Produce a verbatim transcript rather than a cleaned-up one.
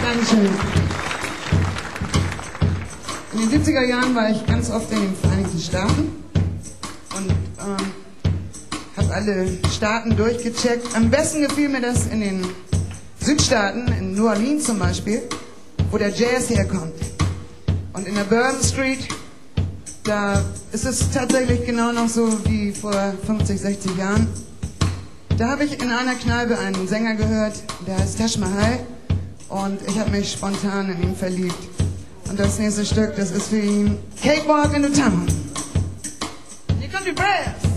Dankeschön. In den siebziger Jahren war ich ganz oft in den Vereinigten Staaten und ähm, habe alle Staaten durchgecheckt. Am besten gefiel mir das in den Südstaaten, in New Orleans zum Beispiel, wo der Jazz herkommt. Und in der Bourbon Street, da ist es tatsächlich genau noch so wie vor fünfzig, sechzig Jahren. Da habe ich in einer Kneipe einen Sänger gehört, der heißt Taj Mahal, und ich habe mich spontan in ihn verliebt. Und das nächste Stück, das ist für ihn Cakewalk in the Town. Here comes the brass.